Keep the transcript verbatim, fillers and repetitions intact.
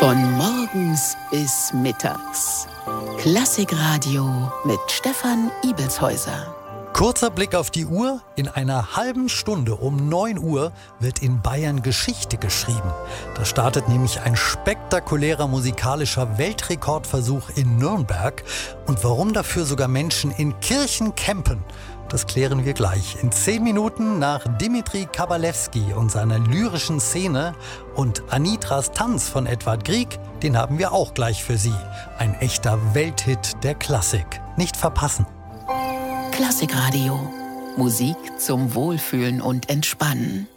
Von morgens bis mittags. Klassikradio mit Stefan Ibelshäuser. Kurzer Blick auf die Uhr. In einer halben Stunde um neun Uhr wird in Bayern Geschichte geschrieben. Da startet nämlich ein spektakulärer musikalischer Weltrekordversuch in Nürnberg. Und warum dafür sogar Menschen in Kirchen campen, das klären wir gleich. In zehn Minuten nach Dimitri Kabalewski und seiner lyrischen Szene und Anitras Tanz von Edvard Grieg, den haben wir auch gleich für Sie. Ein echter Welthit der Klassik. Nicht verpassen. Klassikradio. Musik zum Wohlfühlen und Entspannen.